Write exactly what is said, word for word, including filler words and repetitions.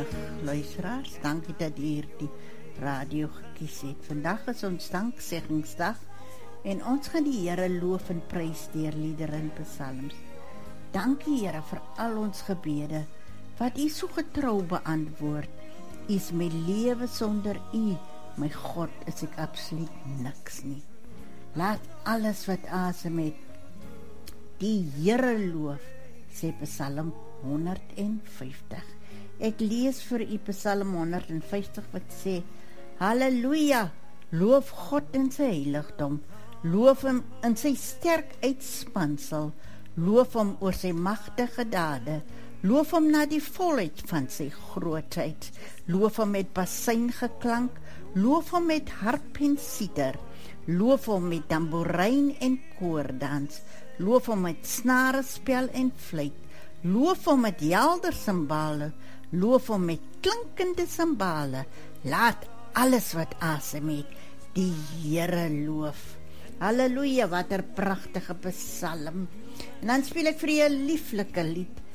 Goeiemiddag luisteraars, dankie dat u hier die radio gekies het. Vandag is ons dankzeggingsdag en ons gaan die Here loof en prys deur liedere en psalms. Dankie Here vir al ons gebede wat u so getrou beantwoord. U is my lewe sonder u, my God, is ek absoluut niks nie. Laat alles wat asem het die Here loof, sê Psalm honderdvyftig. Ek lees vir u Psalm honderdvyftig wat sê: Halleluja, loof God in sy heiligdom, loof hom in sy sterk uitspansel, loof hom oor sy magtige dade, loof hom na die volheid van sy grootheid, loof hom met basuingeklank, loof hom met harp en siter, loof hom met tamboerijn en koordans, loof hom met snarespel en fluit, loof hom met helder simbale, loof hom met klinkende simbale, laat alles wat asem het die Here loof. Halleluja, wat 'n pragtige psalm. En dan speel ek vir julle 'n lieflike lied